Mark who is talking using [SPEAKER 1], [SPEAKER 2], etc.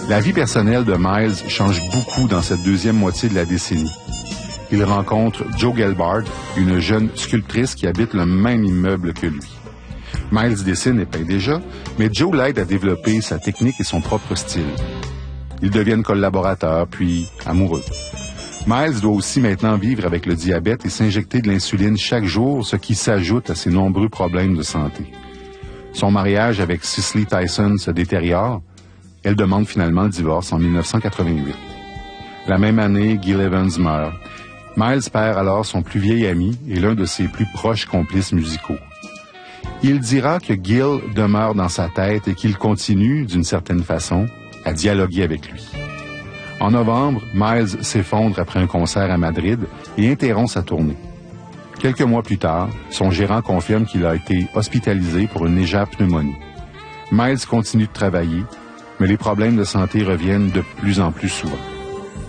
[SPEAKER 1] La vie personnelle de Miles change beaucoup dans cette deuxième moitié de la décennie. Il rencontre Jo Gelbard, une jeune sculptrice qui habite le même immeuble que lui. Miles dessine et peint déjà, mais Jo l'aide à développer sa technique et son propre style. Ils deviennent collaborateurs, puis amoureux. Miles doit aussi maintenant vivre avec le diabète et s'injecter de l'insuline chaque jour, ce qui s'ajoute à ses nombreux problèmes de santé. Son mariage avec Cicely Tyson se détériore. Elle demande finalement le divorce en 1988. La même année, Gil Evans meurt. Miles perd alors son plus vieil ami et l'un de ses plus proches complices musicaux. Il dira que Gil demeure dans sa tête et qu'il continue, d'une certaine façon, à dialoguer avec lui. En novembre, Miles s'effondre après un concert à Madrid et interrompt sa tournée. Quelques mois plus tard, son gérant confirme qu'il a été hospitalisé pour une légère pneumonie. Miles continue de travailler, mais les problèmes de santé reviennent de plus en plus souvent.